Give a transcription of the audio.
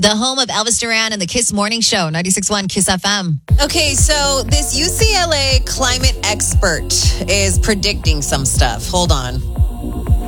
The home of Elvis Duran and the Kiss Morning Show, 96.1 Kiss FM. Okay, so this UCLA climate expert is predicting some stuff. Hold on.